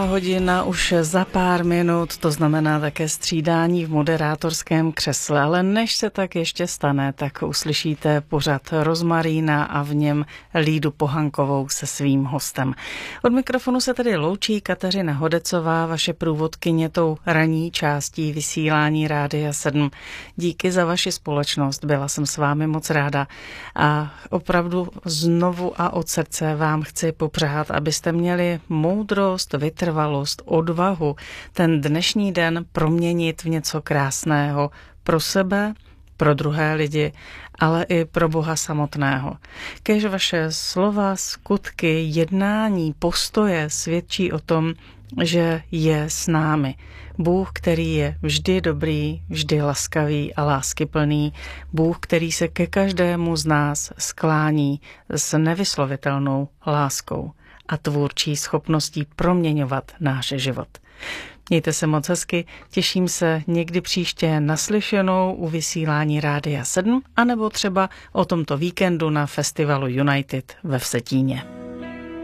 Hodina už za pár minut, to znamená také střídání v moderátorském křesle, ale než se tak ještě stane, tak uslyšíte pořad Rozmarína a v něm Lídu Pohankovou se svým hostem. Od mikrofonu se tedy loučí Kateřina Hodecová, vaše průvodkyně tou ranní částí vysílání Rádia 7. Díky za vaši společnost, byla jsem s vámi moc ráda a opravdu znovu a od srdce vám chci popřát, abyste měli moudrost, vytrvalost, odvahu ten dnešní den proměnit v něco krásného pro sebe, pro druhé lidi, ale i pro Boha samotného. Kéž vaše slova, skutky, jednání, postoje svědčí o tom, že je s námi. Bůh, který je vždy dobrý, vždy laskavý a láskyplný. Bůh, který se ke každému z nás sklání s nevyslovitelnou láskou a tvůrčí schopností proměňovat náš život. Mějte se moc hezky, těším se někdy příště naslyšenou u vysílání Rádia 7, anebo třeba o tomto víkendu na festivalu United ve Vsetíně.